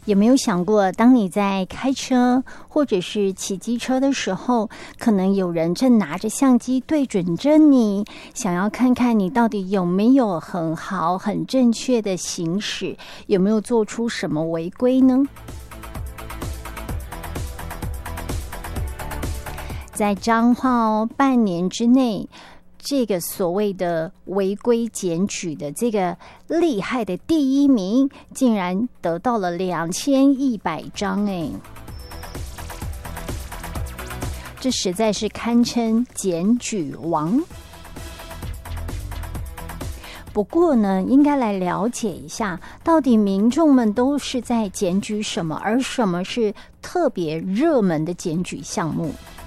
有没有想过，当你在开车或者是骑机车的时候，可能有人正拿着相机对准着你，想要看看你到底有没有很好、很正确的行驶，有没有做出什么违规呢？在彰化半年之内，这个所谓的违规检举的这个厉害的第一名，竟然得到了2100张这实在是堪称检举王。不过呢，应该来了解一下，到底民众们都是在检举什么，而什么是特别热门的检举项目。